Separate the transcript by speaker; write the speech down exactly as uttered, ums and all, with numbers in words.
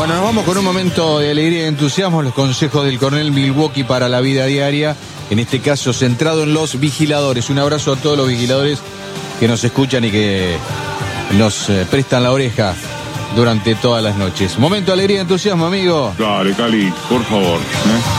Speaker 1: Bueno, nos vamos con un momento de alegría y entusiasmo, los consejos del Coronel Milwaukee para la vida diaria, en este caso centrado en los vigiladores. Un abrazo a todos los vigiladores que nos escuchan y que nos eh, prestan la oreja durante todas las noches. Momento de alegría y entusiasmo, amigo.
Speaker 2: Dale, Cali, por favor. ¿eh?